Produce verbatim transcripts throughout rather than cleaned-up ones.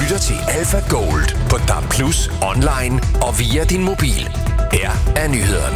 lytter til Alpha Gold på D A B plus, online og via din mobil. Her er nyhederne.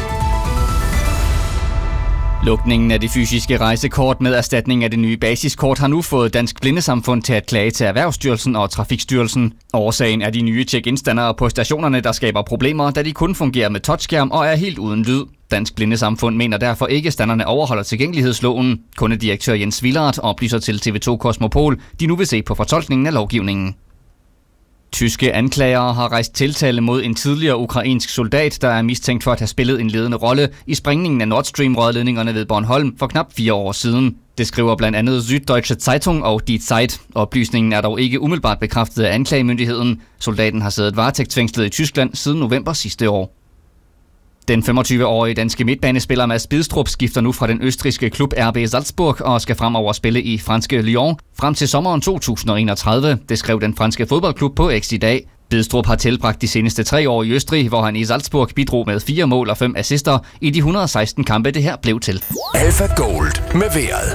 Lukningen af det fysiske rejsekort med erstatning af det nye basiskort har nu fået Dansk Blindesamfund til at klage til Erhvervsstyrelsen og Trafikstyrelsen. Årsagen er de nye check-in-standere på stationerne, der skaber problemer, da de kun fungerer med touchskærm og er helt uden lyd. Dansk Blindesamfund mener derfor ikke, at standerne overholder tilgængelighedsloven. Kundedirektør Jens Willard oplyser til T V to Kosmopol, de nu vil se på fortolkningen af lovgivningen. Tyske anklagere har rejst tiltale mod en tidligere ukrainsk soldat, der er mistænkt for at have spillet en ledende rolle i sprængningen af Nord Stream-rørledningerne ved Bornholm for knap fire år siden. Det skriver blandt andet Süddeutsche Zeitung og Die Zeit. Oplysningen er dog ikke umiddelbart bekræftet af anklagemyndigheden. Soldaten har siddet varetægtsfængslet i Tyskland siden november sidste år. Den femogtyve-årige danske midtbanespiller Mads Bidstrup skifter nu fra den østrigske klub R B Salzburg og skal fremover spille i franske Lyon frem til sommeren to tusind og enogtredive. Det skrev den franske fodboldklub på X i dag. Bidstrup har tilbragt de seneste tre år i Østrig, hvor han i Salzburg bidrog med fire mål og fem assister i de et hundrede og seksten kampe, det her blev til. Alpha Gold med vejret.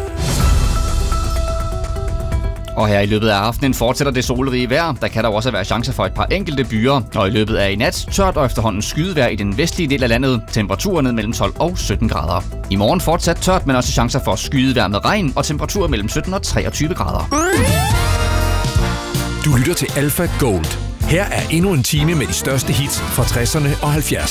Og her i løbet af aftenen fortsætter det solrige vejr. Der kan der også være chancer for et par enkelte byer. Og i løbet af i nat tørt og efterhånden skydevejr i den vestlige del af landet. Temperaturer ned mellem tolv og sytten grader. I morgen fortsat tørt, men også chancer for skydevejr med regn og temperaturer mellem sytten og treogtyve grader. Du lytter til Alpha Gold. Her er endnu en time med de største hits fra tresserne og halvfjerdserne.